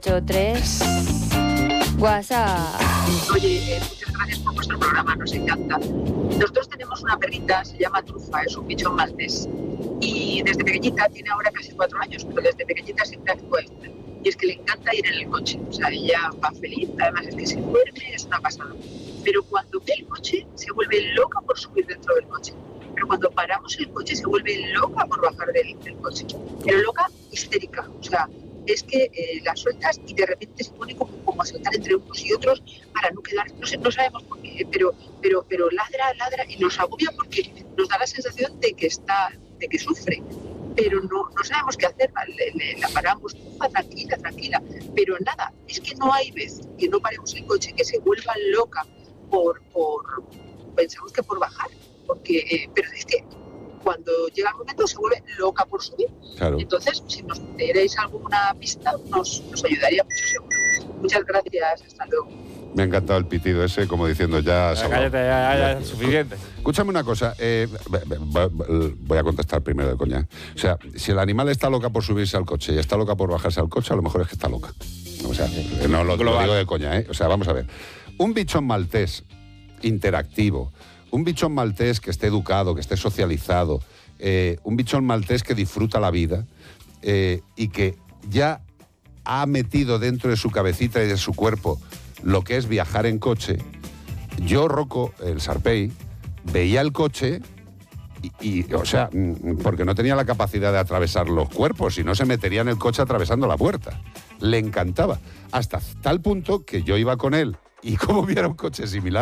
3 WhatsApp. Oye, muchas gracias por vuestro programa, nos encanta. Nosotros tenemos una perrita, se llama Trufa, es un bichón maltés. Y desde pequeñita, tiene ahora casi 4 años, pero desde pequeñita siempre actúa esta. Y es que le encanta ir en el coche, o sea, ella va feliz, además es que se duerme, es una pasada. Pero cuando ve el coche, se vuelve loca por subir dentro del coche. Pero cuando paramos el coche, se vuelve loca por bajar del coche. Pero loca, histérica, o sea, es que la sueltas y de repente se pone como a saltar entre unos y otros para no quedar, no sabemos por qué, pero ladra y nos agobia porque nos da la sensación de que sufre, pero no sabemos qué hacer, la paramos, tranquila, pero nada, es que no hay vez que no paremos el coche, que se vuelva loca pensamos que por bajar, porque pero es que cuando llega el momento se vuelve loca por subir. Claro. Entonces, si nos dierais alguna pista, nos ayudaría mucho, seguro. Muchas gracias, hasta luego. Me ha encantado el pitido ese, como diciendo ya... Cállate, ya, suficiente. Escúchame una cosa, voy a contestar primero de coña. O sea, si el animal está loca por subirse al coche y está loca por bajarse al coche, a lo mejor es que está loca. O sea, no lo digo de coña, ¿eh? O sea, vamos a ver. Un bichón maltés interactivo, un bichón maltés que esté educado, que esté socializado, un bichón maltés que disfruta la vida y que ya ha metido dentro de su cabecita y de su cuerpo lo que es viajar en coche. Yo, Rocco, el Sarpey, veía el coche y, o sea, porque no tenía la capacidad de atravesar los cuerpos, si no se metería en el coche atravesando la puerta. Le encantaba, hasta tal punto que yo iba con él y como viera un coche similar